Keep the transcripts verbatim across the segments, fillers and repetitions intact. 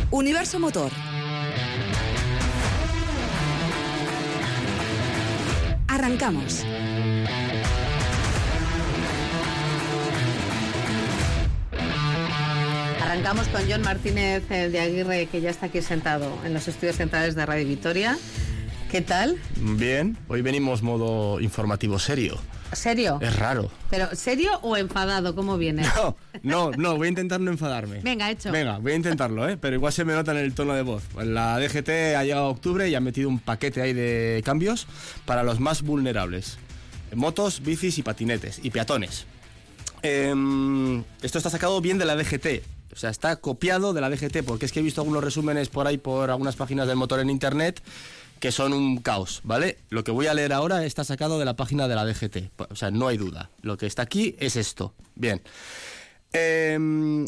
Universo Motor. Arrancamos. Arrancamos con Jon Martínez de Aguirre, que ya está aquí sentado en los estudios centrales de Radio Vitoria. ¿Qué tal? Bien, hoy venimos modo informativo serio. ¿Serio? Es raro. ¿Pero serio o enfadado? ¿Cómo viene? No, no, no, voy a intentar no enfadarme. Venga, hecho. Venga, voy a intentarlo, ¿eh? Pero igual se me nota en el tono de voz. La D G T ha llegado a octubre y ha metido un paquete ahí de cambios para los más vulnerables. Motos, bicis y patinetes, y peatones. Eh, esto está sacado bien de la D G T. O sea, está copiado de la D G T, porque es que he visto algunos resúmenes por ahí, por algunas páginas del motor en internet, que son un caos, ¿vale? Lo que voy a leer ahora está sacado de la página de la D G T. O sea, no hay duda. Lo que está aquí es esto. Bien. Eh,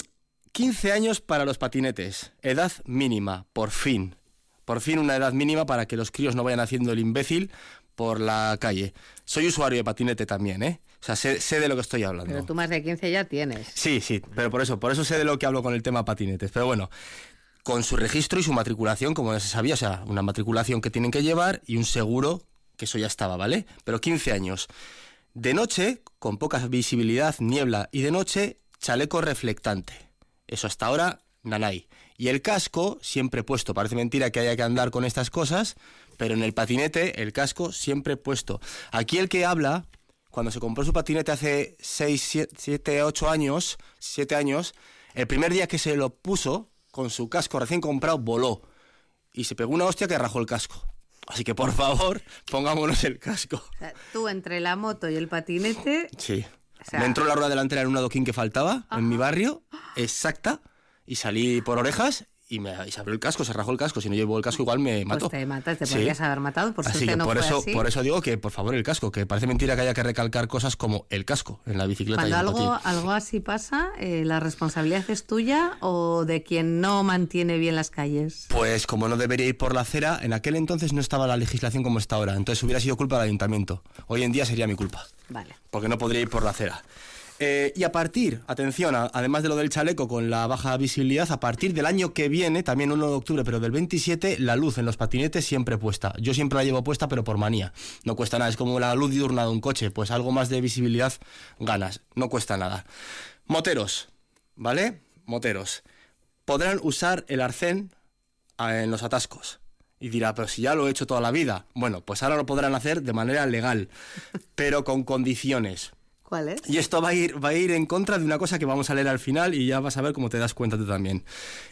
quince años para los patinetes. Edad mínima, por fin. Por fin una edad mínima para que los críos no vayan haciendo el imbécil por la calle. Soy usuario de patinete también, ¿eh? O sea, sé, sé de lo que estoy hablando. Pero tú más de quince ya tienes. Sí, sí, pero por eso, por eso sé de lo que hablo con el tema patinetes. Pero bueno, con su registro y su matriculación, como ya se sabía, o sea, una matriculación que tienen que llevar y un seguro, que eso ya estaba, ¿vale? Pero quince años. De noche, con poca visibilidad, niebla, y de noche, chaleco reflectante. Eso hasta ahora, nanay. Y el casco, siempre puesto. Parece mentira que haya que andar con estas cosas, pero en el patinete, el casco siempre puesto. Aquí el que habla, cuando se compró su patinete hace seis, siete, ocho años, siete años, el primer día que se lo puso, con su casco recién comprado, voló. Y se pegó una hostia que rajó el casco. Así que, por favor, pongámonos el casco. O sea, tú entre la moto y el patinete... Sí. O sea... Me entró la rueda delantera en un adoquín que faltaba, Ajá. en mi barrio, exacta, y salí por orejas... Y, me, y se abrió el casco, se rajó el casco. Si no llevo el casco igual me mato. Pues te matas, te podrías sí. haber matado. Por suerte no por fue eso, así. Por eso digo que, por favor, el casco. Que parece mentira que haya que recalcar cosas como el casco en la bicicleta. Cuando y el algo, patín. algo así pasa, eh, ¿la responsabilidad es tuya o de quien no mantiene bien las calles? Pues como no debería ir por la acera, en aquel entonces no estaba la legislación como está ahora. Entonces hubiera sido culpa del ayuntamiento. Hoy en día sería mi culpa. Vale. Porque no podría ir por la acera. Eh, y a partir, atención, a, además de lo del chaleco con la baja visibilidad, a partir del año que viene, también uno de octubre, pero del veintisiete, la luz en los patinetes siempre puesta. Yo siempre la llevo puesta, pero por manía. No cuesta nada, es como la luz diurna de un coche, pues algo más de visibilidad ganas, no cuesta nada. Moteros, ¿vale? Moteros. Podrán usar el arcén en los atascos. Y dirá, pero si ya lo he hecho toda la vida. Bueno, pues ahora lo podrán hacer de manera legal, pero con condiciones. ¿Cuál es? Y esto va a ir va a ir en contra de una cosa que vamos a leer al final y ya vas a ver cómo te das cuenta tú también.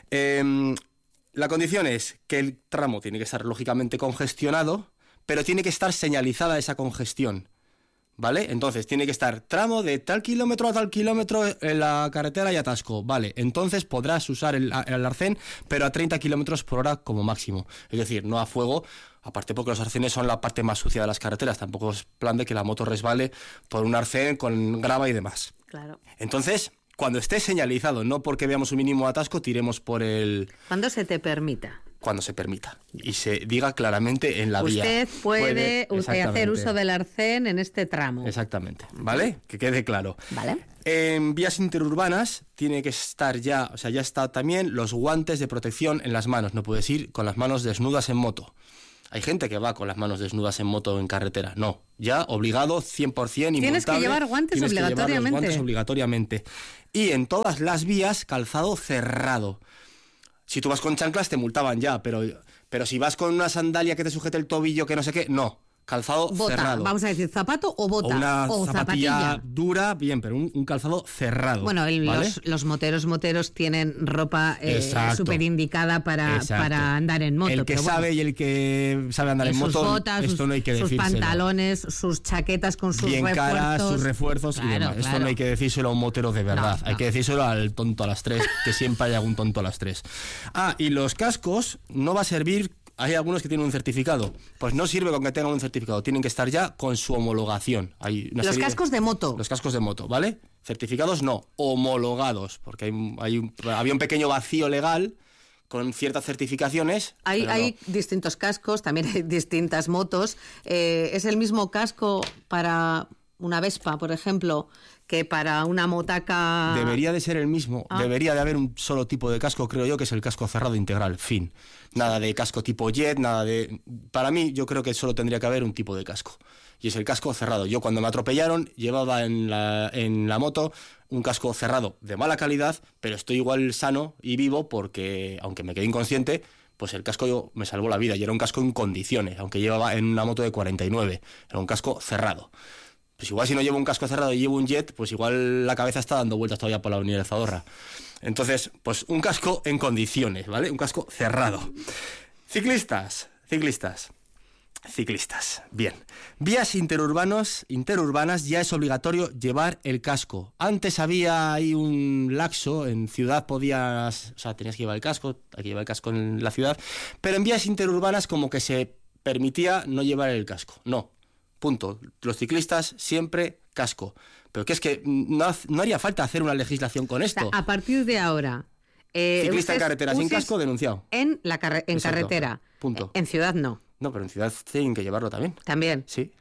Eh, la condición es que el tramo tiene que estar lógicamente congestionado, pero tiene que estar señalizada esa congestión, ¿vale? Entonces tiene que estar tramo de tal kilómetro a tal kilómetro en la carretera y atasco, ¿vale? Entonces podrás usar el, el arcén, pero a treinta kilómetros por hora como máximo. Es decir, no a fuego. Aparte porque los arcenes son la parte más sucia de las carreteras. Tampoco es plan de que la moto resbale por un arcén con grava y demás. Claro. Entonces, cuando esté señalizado, no porque veamos un mínimo atasco, tiremos por el... Cuando se te permita. Cuando se permita. Y se diga claramente en la Usted vía. Usted puede, puede hacer uso del arcén en este tramo. Exactamente. ¿Vale? Que quede claro. Vale. En vías interurbanas tiene que estar ya, o sea, ya está también los guantes de protección en las manos. No puedes ir con las manos desnudas en moto. Hay gente que va con las manos desnudas en moto en carretera. No, ya obligado, cien por ciento inmutable. Tienes que llevar guantes Tienes obligatoriamente. Que llevar los guantes obligatoriamente. Y en todas las vías, calzado cerrado. Si tú vas con chanclas te multaban ya, pero, pero si vas con una sandalia que te sujete el tobillo, que no sé qué, no. Calzado bota, cerrado. Vamos a decir zapato o bota. O una o zapatilla zapatilla dura, bien, pero un, un calzado cerrado. Bueno, el, ¿vale? los, los moteros moteros tienen ropa eh, súper indicada para, para andar en moto. El que pero sabe bueno, y el que sabe andar en sus moto, botas, esto sus, no hay que sus decírselo. pantalones, sus chaquetas con sus bien refuerzos. caras, sus refuerzos claro, y demás. claro. Esto no hay que decírselo a un motero de verdad. No, hay no. que decírselo al tonto a las tres, que siempre hay algún tonto a las tres. Ah, y los cascos no va a servir. Hay algunos que tienen un certificado. Pues no sirve con que tengan un certificado. Tienen que estar ya con su homologación. Hay una los serie cascos de... de moto. Los cascos de moto, ¿vale? Certificados no, homologados. Porque hay, hay un, había un pequeño vacío legal con ciertas certificaciones. Hay, no. hay distintos cascos, también hay distintas motos. Eh, ¿Es el mismo casco para una Vespa, por ejemplo, que para una motaca... Debería de ser el mismo, ah. debería de haber un solo tipo de casco, creo yo, que es el casco cerrado integral, fin. Nada de casco tipo jet, nada de... Para mí, yo creo que solo tendría que haber un tipo de casco, y es el casco cerrado. Yo cuando me atropellaron, llevaba en la, en la moto un casco cerrado de mala calidad, pero estoy igual sano y vivo porque, aunque me quedé inconsciente, pues el casco me salvó la vida, y era un casco en condiciones, aunque llevaba en una moto de cuarenta y nueve, era un casco cerrado. Pues igual si no llevo un casco cerrado y llevo un jet, pues igual la cabeza está dando vueltas todavía por la avenida de Zadorra. Entonces, pues un casco en condiciones, ¿vale? Un casco cerrado. Ciclistas, ciclistas, ciclistas. Bien. Vías interurbanos, interurbanas ya es obligatorio llevar el casco. Antes había ahí un laxo, en ciudad podías, o sea, tenías que llevar el casco, hay que llevar el casco en la ciudad, pero en vías interurbanas como que se permitía no llevar el casco. No. Punto. Los ciclistas siempre casco. Pero que es que no, no haría falta hacer una legislación con esto. O sea, a partir de ahora... Eh, Ciclista en carretera sin casco, denunciado. En, la carre en carretera. Punto. En ciudad no. No, pero en ciudad tienen que llevarlo también. También. Sí.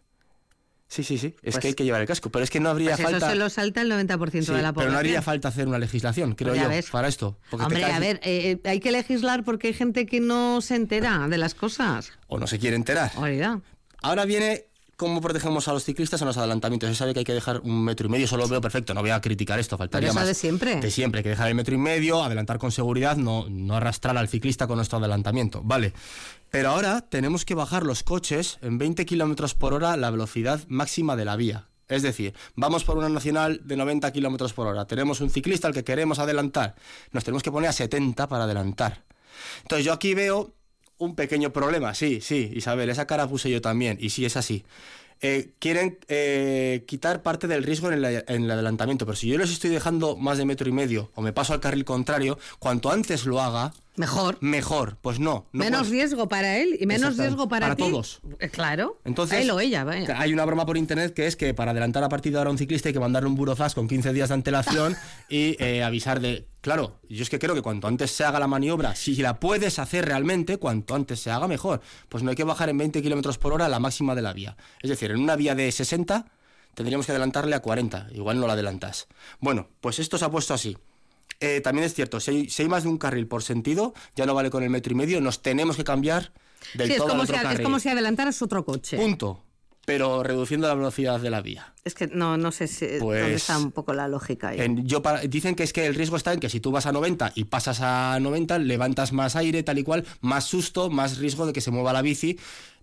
Sí, sí, sí. Es pues, que hay que llevar el casco. Pero es que no habría pues falta... Eso se lo salta el noventa por ciento sí, de la población. Pero no haría falta hacer una legislación, creo pues yo, ves. para esto. Porque Hombre, te caes... a ver, eh, hay que legislar porque hay gente que no se entera de las cosas. O no se quiere enterar. Oiga. Ahora viene... ¿Cómo protegemos a los ciclistas en los adelantamientos? Se sabe que hay que dejar un metro y medio, eso lo veo perfecto, no voy a criticar esto, faltaría Pero eso más. de siempre. De siempre, hay que dejar el metro y medio, adelantar con seguridad, no, no arrastrar al ciclista con nuestro adelantamiento, vale. Pero ahora tenemos que bajar los coches en veinte kilómetros por hora la velocidad máxima de la vía. Es decir, vamos por una nacional de noventa kilómetros por hora, tenemos un ciclista al que queremos adelantar, nos tenemos que poner a setenta para adelantar. Entonces yo aquí veo... un pequeño problema, sí, sí, Isabel, esa cara puse yo también, y sí, es así. Eh, quieren eh, quitar parte del riesgo en el, en el adelantamiento, pero si yo les estoy dejando más de metro y medio o me paso al carril contrario, cuanto antes lo haga... Mejor. Mejor, pues no. no menos puedes. riesgo para él y menos riesgo para, para ti. todos. Eh, claro. Entonces, él o ella, vaya. Hay una broma por internet que es que para adelantar a partir de ahora a un ciclista hay que mandarle un burofax con quince días de antelación y eh, avisar de... Claro, yo es que creo que cuanto antes se haga la maniobra, si la puedes hacer realmente, cuanto antes se haga mejor. Pues no hay que bajar en veinte kilómetros por hora la máxima de la vía. Es decir, en una vía de sesenta tendríamos que adelantarle a cuarenta. Igual no la adelantas. Bueno, pues esto se ha puesto así. Eh, también es cierto, si hay, si hay más de un carril por sentido, ya no vale con el metro y medio, nos tenemos que cambiar del sí, todo es como al otro si, carril. Es como si adelantaras otro coche. Punto. Pero reduciendo la velocidad de la vía. Es que no, no sé si pues, dónde está un poco la lógica ahí. En, yo para, dicen que es que el riesgo está en que si tú vas a noventa y pasas a noventa, levantas más aire, tal y cual, más susto, más riesgo de que se mueva la bici,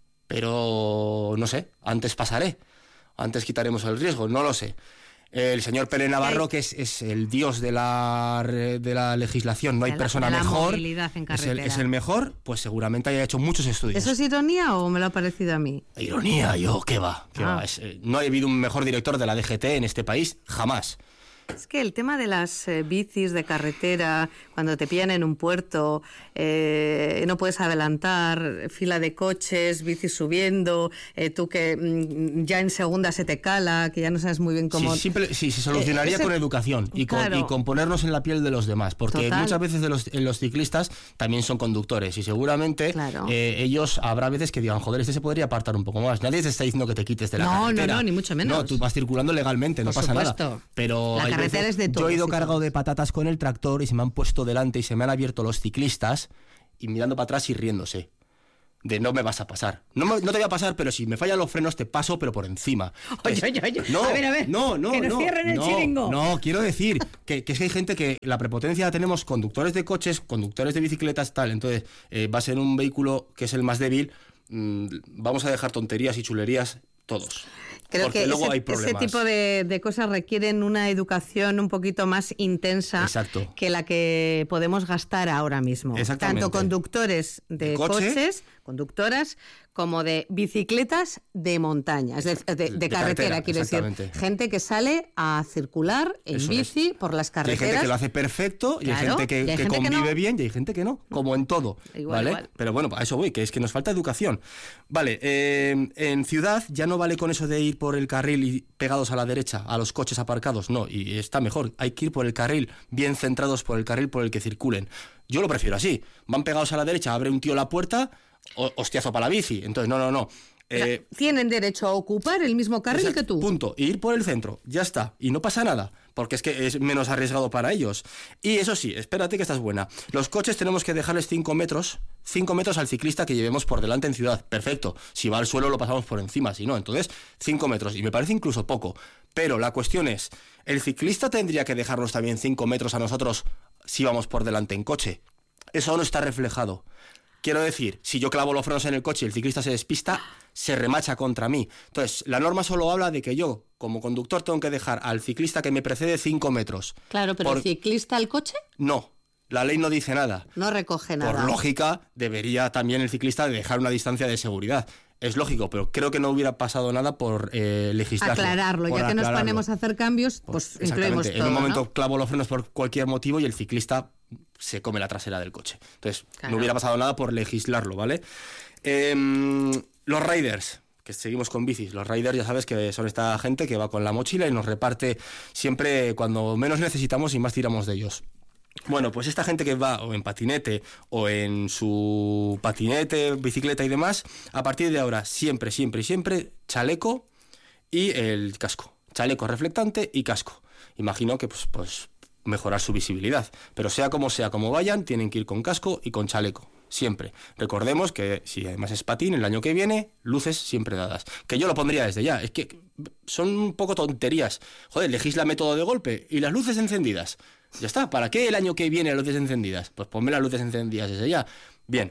pero no sé, antes pasaré, antes quitaremos el riesgo, no lo sé. El señor Pere Navarro, que es, es el dios de la, de la legislación, no hay de la, persona de la mejor, movilidad en es, el, es el mejor, pues seguramente haya hecho muchos estudios. ¿Eso es ironía o me lo ha parecido a mí? Ironía, yo, ¿qué va? ¿Qué ah. va? Es, eh, no ha habido un mejor director de la D G T en este país, jamás. Es que el tema de las eh, bicis de carretera, cuando te pillan en un puerto, eh, no puedes adelantar, fila de coches, bicis subiendo, eh, tú que mm, ya en segunda se te cala, que ya no sabes muy bien cómo... Sí, simple, sí se solucionaría eh, ese... con educación y con, claro. y con ponernos en la piel de los demás, porque Total. muchas veces de los, los ciclistas también son conductores y seguramente claro. eh, ellos habrá veces que digan, joder, este se podría apartar un poco más. Nadie te está diciendo que te quites de la no, carretera. No, no, ni mucho menos. No, tú vas circulando legalmente, no Por pasa supuesto. nada. Pero la carretera es de todo. Yo he ido cargado de patatas con el tractor y se me han puesto delante y se me han abierto los ciclistas y mirando para atrás y riéndose. De no me vas a pasar. No, me, no te voy a pasar, pero si me fallan los frenos te paso, pero por encima. Oye, oye, oye. No, a ver, a ver. No, no, que nos no. cierren el no, chiringo. No, quiero decir que, que es que hay gente que la prepotencia la tenemos conductores de coches, conductores de bicicletas, tal. Entonces, eh, va a ser un vehículo que es el más débil. Mmm, vamos a dejar tonterías y chulerías todos. Creo Porque que luego ese, hay problemas. ese tipo de, de cosas requieren una educación un poquito más intensa Exacto. que la que podemos gastar ahora mismo. Tanto conductores de ¿Coche? coches, conductoras, como de bicicletas de montaña, es de, de, de, de carretera, carretera quiero decir. Gente que sale a circular en Eso bici es. por las carreteras. Y hay gente que lo hace perfecto, y claro, hay gente que, y hay que gente convive que no. bien, y hay gente que no, como en todo. Igual, ¿vale? igual. Pero bueno, a eso voy, que es que nos falta educación. Vale, eh, en ciudad ya no vale con eso de ir por el carril y pegados a la derecha, a los coches aparcados, no, y está mejor. Hay que ir por el carril, bien centrados por el carril por el que circulen. Yo lo prefiero así. Van pegados a la derecha, abre un tío la puerta... hostiazo para la bici. Entonces, no, no, no. Eh, Tienen derecho a ocupar el mismo carril que tú. Punto. Y ir por el centro. Ya está. Y no pasa nada. Porque es que es menos arriesgado para ellos. Y eso sí, espérate que esta es buena. Los coches tenemos que dejarles cinco metros, cinco metros al ciclista que llevemos por delante en ciudad. Perfecto. Si va al suelo lo pasamos por encima. Si no, entonces cinco metros. Y me parece incluso poco. Pero la cuestión es, ¿el ciclista tendría que dejarnos también cinco metros a nosotros si vamos por delante en coche? Eso no está reflejado. Quiero decir, si yo clavo los frenos en el coche y el ciclista se despista, se remacha contra mí. Entonces, la norma solo habla de que yo, como conductor, tengo que dejar al ciclista que me precede cinco metros. Claro, pero por... ¿el ciclista al coche? No, la ley no dice nada. No recoge nada. Por lógica, debería también el ciclista dejar una distancia de seguridad. Es lógico, pero creo que no hubiera pasado nada por eh, legislarlo. Aclararlo, por ya que aclararlo. nos ponemos a hacer cambios, pues, pues incluimos todo, en un momento ¿no? clavo los frenos por cualquier motivo y el ciclista se come la trasera del coche. Entonces, claro. no hubiera pasado nada por legislarlo, ¿vale? Eh, los riders, que seguimos con bicis. Los riders, ya sabes que son esta gente que va con la mochila y nos reparte siempre cuando menos necesitamos y más tiramos de ellos. Bueno, pues esta gente que va o en patinete o en su patinete, bicicleta y demás, a partir de ahora siempre, siempre y siempre chaleco y el casco. Chaleco reflectante y casco. Imagino que pues, pues mejorar su visibilidad. Pero sea como sea, como vayan, tienen que ir con casco y con chaleco. Siempre. Recordemos que si además es patín, el año que viene, luces siempre dadas. Que yo lo pondría desde ya. Es que son un poco tonterías. Joder, legislame todo de golpe y las luces encendidas. Ya está. ¿Para qué el año que viene las luces encendidas? Pues ponme las luces encendidas desde ya. Bien.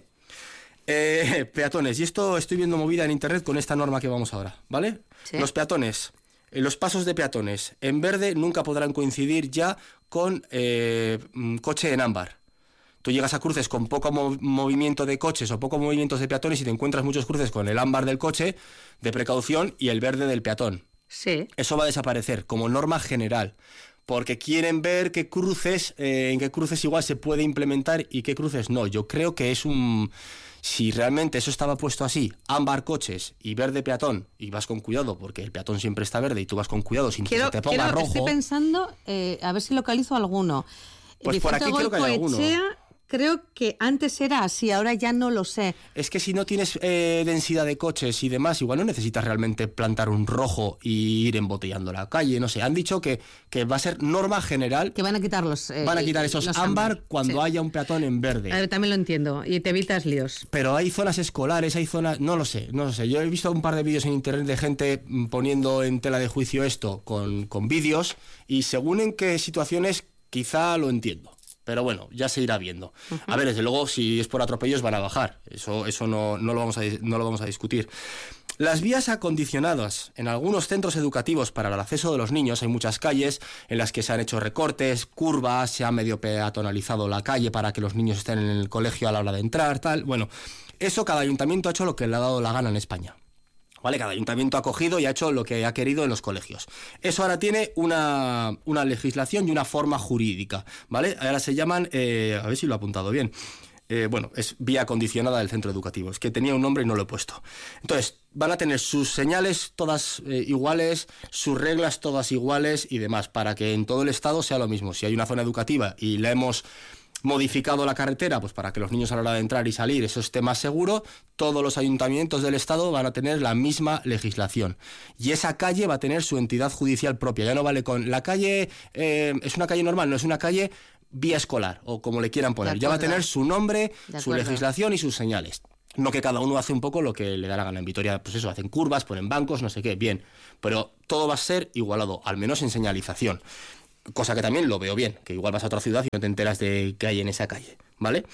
Eh, peatones. Y esto estoy viendo movida en internet con esta norma que vamos ahora, ¿vale? ¿Sí? Los peatones. Los pasos de peatones en verde nunca podrán coincidir ya con eh, coche en ámbar. Tú llegas a cruces con poco mov- movimiento de coches o poco movimientos de peatones y te encuentras muchos cruces con el ámbar del coche de precaución y el verde del peatón. Sí. Eso va a desaparecer como norma general, porque quieren ver qué cruces, eh, en qué cruces igual se puede implementar y qué cruces no. Yo creo que es un... Si realmente eso estaba puesto así, ámbar coches y verde peatón, y vas con cuidado, porque el peatón siempre está verde y tú vas con cuidado sin quiero, que se te ponga quiero, rojo... Estoy pensando, eh, a ver si localizo alguno. Pues Vicente por aquí creo que hay alguno. Creo que antes era así, ahora ya no lo sé. Es que si no tienes eh, densidad de coches y demás, igual no necesitas realmente plantar un rojo y ir embotellando la calle, no sé. Han dicho que, que va a ser norma general. Que van a quitar los... Eh, van a quitar esos ámbar, ámbar cuando sí. haya un peatón en verde. A ver, también lo entiendo, y te evitas líos. Pero hay zonas escolares, hay zonas... No lo sé, no lo sé. Yo he visto un par de vídeos en internet de gente poniendo en tela de juicio esto con, con vídeos y según en qué situaciones quizá lo entiendo. Pero bueno, ya se irá viendo. Uh-huh. A ver, desde luego, si es por atropellos van a bajar. Eso, eso no, no, lo vamos a, no lo vamos a discutir. Las vías acondicionadas. En algunos centros educativos para el acceso de los niños hay muchas calles en las que se han hecho recortes, curvas, se ha medio peatonalizado la calle para que los niños estén en el colegio a la hora de entrar, tal. Bueno, eso cada ayuntamiento ha hecho lo que le ha dado la gana en España. ¿Vale? Cada ayuntamiento ha cogido y ha hecho lo que ha querido en los colegios. Eso ahora tiene una, una legislación y una forma jurídica, ¿vale? Ahora se llaman, eh, a ver si lo he apuntado bien, eh, bueno, es vía acondicionada del centro educativo. Es que tenía un nombre y no lo he puesto. Entonces, van a tener sus señales todas eh, iguales, sus reglas todas iguales y demás, para que en todo el estado sea lo mismo. Si hay una zona educativa y la hemos... modificado la carretera, pues para que los niños a la hora de entrar y salir eso esté más seguro, todos los ayuntamientos del estado van a tener la misma legislación. Y esa calle va a tener su entidad judicial propia. Ya no vale con la calle, eh, es una calle normal, no es una calle vía escolar, o como le quieran poner. Ya va a tener su nombre, su legislación y sus señales. No que cada uno hace un poco lo que le da la gana. En Vitoria, pues eso, hacen curvas, ponen bancos, no sé qué, bien. Pero todo va a ser igualado, al menos en señalización. Cosa que también lo veo bien, que igual vas a otra ciudad y no te enteras de qué hay en esa calle, ¿vale?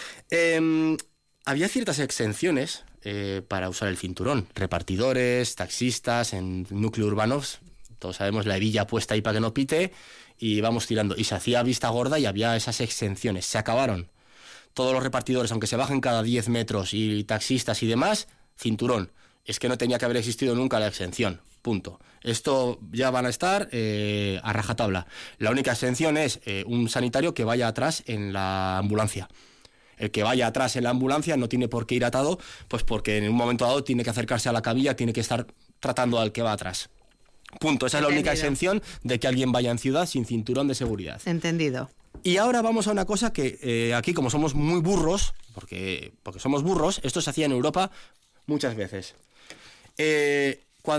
Eh, había ciertas exenciones eh, para usar el cinturón. Repartidores, taxistas, en núcleos urbanos, todos sabemos la hebilla puesta ahí para que no pite y vamos tirando. Y se hacía vista gorda y había esas exenciones. Se acabaron. Todos los repartidores, aunque se bajen cada diez metros y taxistas y demás, cinturón. Es que no tenía que haber existido nunca la exención. Punto. Esto ya van a estar eh, a rajatabla. La única exención es eh, un sanitario que vaya atrás en la ambulancia. El que vaya atrás en la ambulancia no tiene por qué ir atado, pues porque en un momento dado tiene que acercarse a la camilla, tiene que estar tratando al que va atrás. Punto. Esa Entendido. Es la única exención de que alguien vaya en ciudad sin cinturón de seguridad. Entendido. Y ahora vamos a una cosa que eh, aquí, como somos muy burros, porque, porque somos burros, esto se hacía en Europa muchas veces. Eh,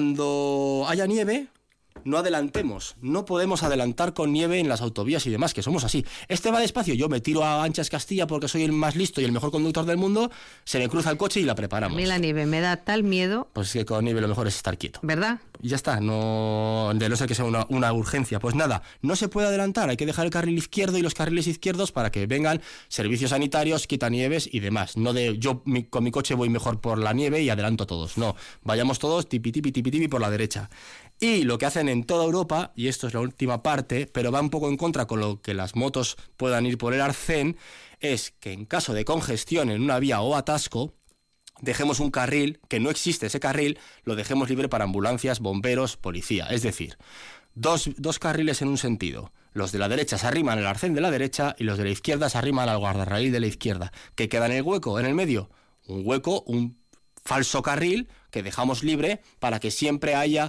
cuando haya nieve, no adelantemos, no podemos adelantar con nieve en las autovías y demás, que somos así. Este va despacio, yo me tiro a anchas Castilla porque soy el más listo y el mejor conductor del mundo, se me cruza el coche y la preparamos. A mí la nieve me da tal miedo. Pues es que con nieve lo mejor es estar quieto. ¿Verdad? Y ya está, no, de no ser que sea una, una urgencia. Pues nada, no se puede adelantar, hay que dejar el carril izquierdo y los carriles izquierdos para que vengan servicios sanitarios, quitanieves y demás. No de yo mi, con mi coche voy mejor por la nieve y adelanto a todos. No, vayamos todos tipi tipi tipi tipi por la derecha. Y lo que hacen en toda Europa, y esto es la última parte, pero va un poco en contra con lo que las motos puedan ir por el arcén, es que en caso de congestión en una vía o atasco, dejemos un carril, que no existe ese carril, lo dejemos libre para ambulancias, bomberos, policía. Es decir, dos, dos carriles en un sentido. Los de la derecha se arriman al arcén de la derecha y los de la izquierda se arriman al guardarraíl de la izquierda. ¿Qué queda en el hueco, en el medio? Un hueco, un falso carril que dejamos libre para que siempre haya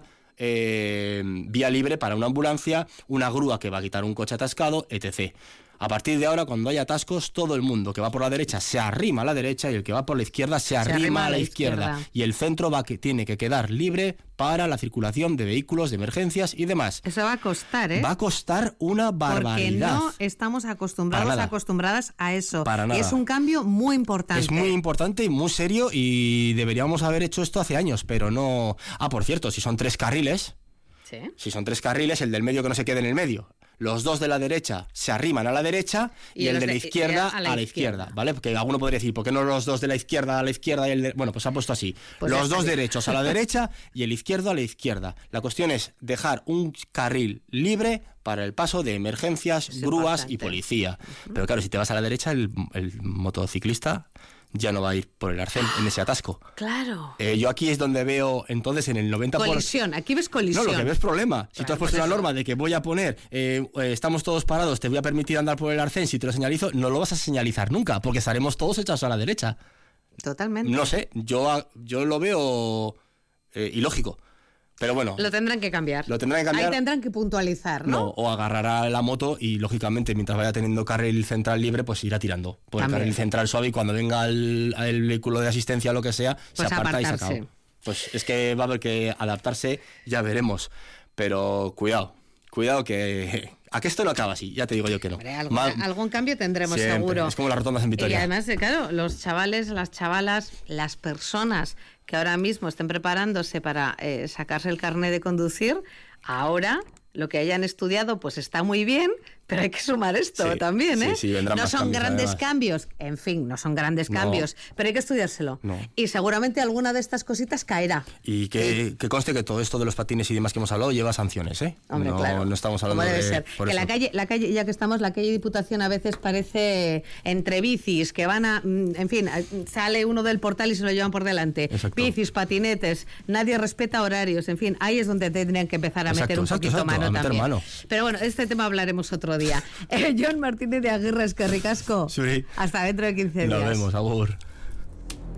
eh, vía libre para una ambulancia, una grúa que va a quitar un coche atascado, etcétera. A partir de ahora, cuando haya atascos, todo el mundo que va por la derecha se arrima a la derecha y el que va por la izquierda se, se arrima, arrima a la izquierda. izquierda. Y el centro va que tiene que quedar libre para la circulación de vehículos, de emergencias y demás. Eso va a costar, ¿eh? Va a costar una barbaridad. Porque no estamos acostumbrados, acostumbradas a eso. Para nada. Y es un cambio muy importante. Es muy importante y muy serio y deberíamos haber hecho esto hace años, pero no... Ah, por cierto, si son tres carriles... ¿Sí? Si son tres carriles, el del medio que no se quede en el medio. Los dos de la derecha se arriman a la derecha y, y el de la izquierda a la, a la izquierda, izquierda, ¿vale? Porque alguno podría decir, ¿por qué no los dos de la izquierda a la izquierda y el de... Bueno, pues se ha puesto así. Pues los dos derechos a la derecha y el izquierdo a la izquierda. La cuestión es dejar un carril libre para el paso de emergencias, es grúas importante. Y policía. Uh-huh. Pero claro, si te vas a la derecha, el, el motociclista ya no va a ir por el arcén en ese atasco. Claro. Eh, yo aquí es donde veo, entonces, en el noventa por ciento... Colisión, aquí ves colisión. No, lo que ves es problema. Si claro, tú has puesto una norma de que voy a poner, eh, eh, estamos todos parados, te voy a permitir andar por el arcén, si te lo señalizo, no lo vas a señalizar nunca, porque estaremos todos echados a la derecha. Totalmente. No sé, yo, yo lo veo eh, ilógico. Pero bueno. Lo tendrán que cambiar. Lo tendrán que cambiar. Ahí tendrán que puntualizar, ¿no? No, o agarrará la moto y, lógicamente, mientras vaya teniendo carril central libre, pues irá tirando por También. el carril central suave y cuando venga el, el vehículo de asistencia o lo que sea, pues se aparta apartarse. y se acaba. Pues es que va a haber que adaptarse, ya veremos. Pero cuidado, cuidado que... ¿A qué esto no acaba así? Ya te digo yo que no. Hombre, algún, Mal, algún cambio tendremos siempre. seguro. Es como las rotondas en Vitoria. Y además, claro, los chavales, las chavalas, las personas que ahora mismo estén preparándose para eh, sacarse el carnet de conducir, ahora lo que hayan estudiado pues está muy bien, pero hay que sumar esto sí, también, ¿eh? Sí, sí, no más son cambios, grandes además. cambios, en fin, no son grandes no. cambios, pero hay que estudiárselo. No. Y seguramente alguna de estas cositas caerá. Y que, sí. que conste que todo esto de los patines y demás que hemos hablado lleva sanciones, ¿eh? Hombre, no, claro. no estamos hablando Como debe de... ser. Que la calle, la calle, ya que estamos, la calle Diputación a veces parece entre bicis, que van a... En fin, sale uno del portal y se lo llevan por delante. Exacto. Bicis, patinetes, nadie respeta horarios, en fin, ahí es donde tendrían que empezar a exacto, meter un exacto, poquito exacto, mano a meter también. Mano. Pero bueno, este tema hablaremos otro día. Eh, Jon Martínez de Aguirre, es que ricasco. Sí. Hasta dentro de quince días. Nos vemos, agur.